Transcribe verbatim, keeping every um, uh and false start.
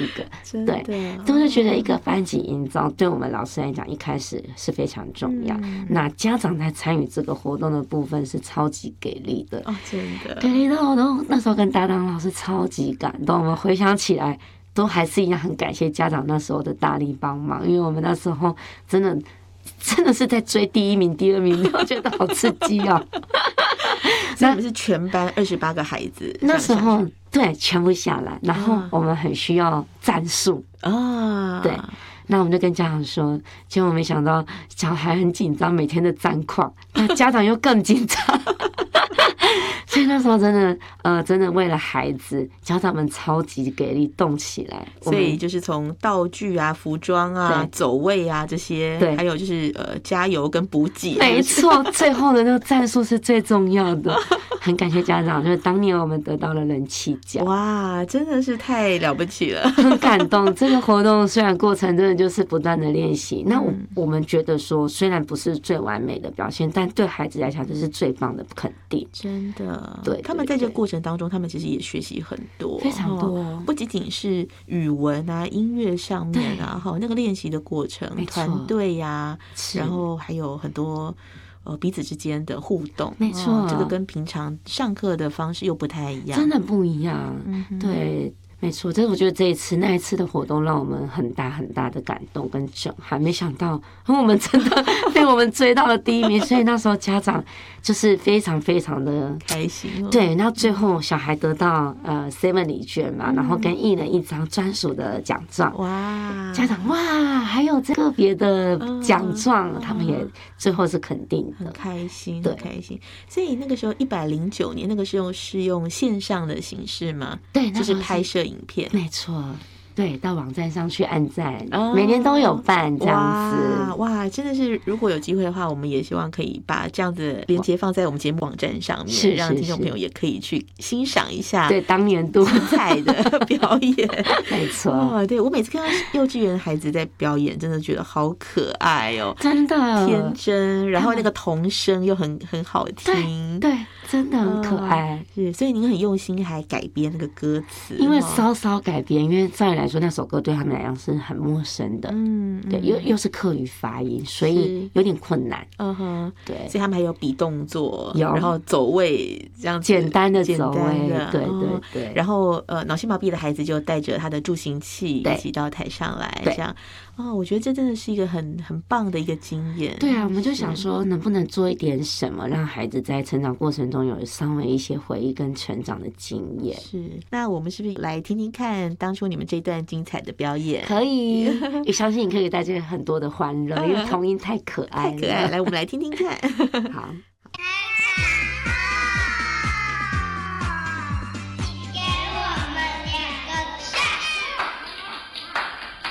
个， 真的对，都是觉得一个班级营造对我们老师来讲，一开始是非常重要。嗯、那家长在参与这个活动的部分是超级给力的哦，真的给力到我都那时候跟搭档老师超级感动。我们回想起来，都还是一样很感谢家长那时候的大力帮忙，因为我们那时候真的真的是在追第一名、第二名，我觉得好刺激哦。 那我们是全班二十八个孩子， 那时候对全部下来，然后我们很需要战术啊， 对。那我们就跟家长说，结果没想到小孩很紧张，每天的战况，那家长又更紧张。所以那时候真的，呃，真的为了孩子，家长们超级给力，动起来。 所以就是从道具啊、服装啊、走位啊这些，对，还有就是呃加油跟补给， 没错，最后的那个战术是最重要的。很感谢家长，就是当年我们得到了人气奖， 哇，真的是太了不起了， 很感动。这个活动虽然过程真的就是不断的练习，那我我们觉得说，虽然不是最完美的表现，但对孩子来讲，这是最棒的肯定， 真的。 对， 他们在这个过程当中，他们其实也学习很多， 非常多， 不仅仅是语文啊、音乐上面啊，哈，那个练习的过程，团队呀，然后还有很多呃彼此之间的互动， 没错、 哦，这个跟平常上课的方式又不太一样， 真的不一样，嗯、对。没错，这是我觉得这一次那一次的活动让我们很大很大的感动跟震撼，没想到我们真的被我们追到了第一名，所以那时候家长就是非常非常的开心、哦。 对，然后最后小孩得到呃 seven 礼券嘛，然后跟艺人一张专属的奖状。哇！家长哇，还有这个别的奖状，嗯、他们也最后是肯定的， 很开心，很开心。所以那个时候一百零九年，那个时候是用线上的形式吗？ 对， 就是拍摄影片， 没错，对，到网站上去按赞，哦、每年都有办这样子。 哇，哇，真的是，如果有机会的话，我们也希望可以把这样子的连接放在我们节目网站上面，是让听众朋友也可以去欣赏一下。 对，当年度精彩的表演， 没错。 哦，对我每次看到幼稚园孩子在表演，真的觉得好可爱哦， 真的天真，然后那个童声又很很好听， 对。对真的很可爱， 哦、是，所以您很用心，还改编那个歌词， 因为稍稍改编，因为照理来说那首歌对他们来讲是很陌生的，嗯，对，又又是客语发音，所以有点困难，嗯哼，对， 所以他们还有比动作， 有， 然后走位这样子简单的走位，对对对， 然后呃，脑性麻痹的孩子就带着他的助行器一起到台上来，这样。哦，我觉得这真的是一个很很棒的一个经验。 对啊，我们就想说，能不能做一点什么，让孩子在成长过程中有稍微一些回忆跟成长的经验。 是，那我们是不是来听听看当初你们这段精彩的表演？ 可以，也相信你可以带来很多的欢乐，因为童音太可爱了， 太可爱了。来，我们来听听看。 好。